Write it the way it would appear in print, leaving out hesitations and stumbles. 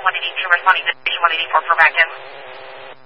182 responding to station 184 for back in.